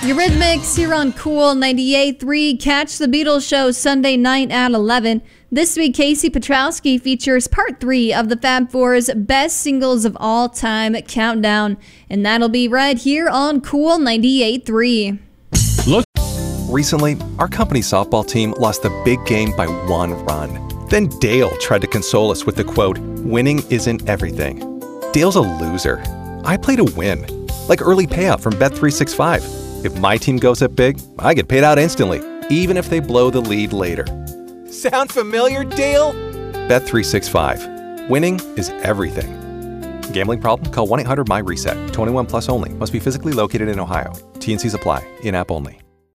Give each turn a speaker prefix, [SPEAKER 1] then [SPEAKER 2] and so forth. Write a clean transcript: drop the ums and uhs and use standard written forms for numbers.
[SPEAKER 1] Eurythmics here on Cool 98.3. Catch the Beatles show Sunday night at 11. This week, Casey Pietrowski features part 3 of the Fab Four's Best Singles of All Time Countdown. And that'll be right here on Cool 98.3.
[SPEAKER 2] Recently, our company's softball team lost the big game by 1 run. Then Dale tried to console us with the quote, "Winning isn't everything." Dale's a loser. I play to win. Like early payout from Bet365. If my team goes up big, I get paid out instantly, even if they blow the lead later. Sound familiar, Dale? Bet365. Winning is everything. Gambling problem? Call 1-800-MY-RESET. 21 plus only. Must be physically located in Ohio. T&Cs apply. In-app only.